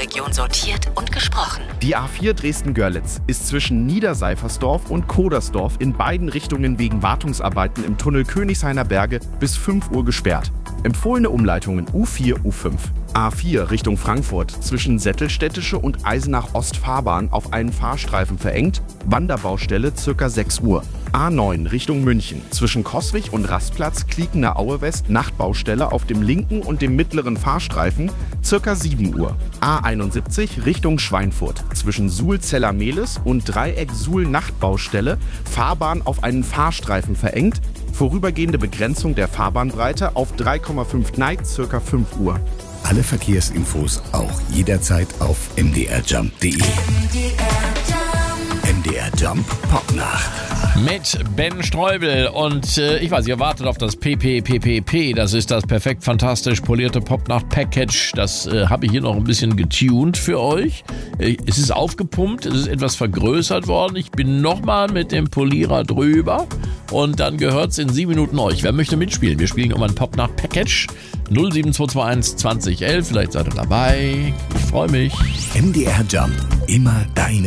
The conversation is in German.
Region sortiert und gesprochen. Die A4 Dresden-Görlitz ist zwischen Niederseifersdorf und Kodersdorf in beiden Richtungen wegen Wartungsarbeiten im Tunnel Königshainer Berge bis 5 Uhr gesperrt. Empfohlene Umleitungen U4, U5. A4 Richtung Frankfurt zwischen Sättelstädtische und Eisenach-Ost-Fahrbahn auf einen Fahrstreifen verengt, Wanderbaustelle ca. 6 Uhr. A9 Richtung München zwischen Coswig und Rastplatz Kliekener Aue West Nachtbaustelle auf dem linken und dem mittleren Fahrstreifen ca. 7 Uhr. A71 Richtung Schweinfurt zwischen Suhl-Zellermehlis und Dreieck Suhl Nachtbaustelle Fahrbahn auf einen Fahrstreifen verengt, vorübergehende Begrenzung der Fahrbahnbreite auf 3,5 Gneis ca. 5 Uhr. Alle Verkehrsinfos auch jederzeit auf mdrjump.de. MDR Jump Popnacht. Mit Ben Streubel und ich weiß, ihr wartet auf das PPPPP, das ist das perfekt fantastisch polierte Popnacht-Package, das habe ich hier noch ein bisschen getuned für euch. Es ist aufgepumpt, es ist etwas vergrößert worden, ich bin nochmal mit dem Polierer drüber und dann gehört es in 7 Minuten euch. Wer möchte mitspielen? Wir spielen um ein Popnacht-Package 07221 2011, vielleicht seid ihr dabei, ich freue mich. MDR Jump, immer deine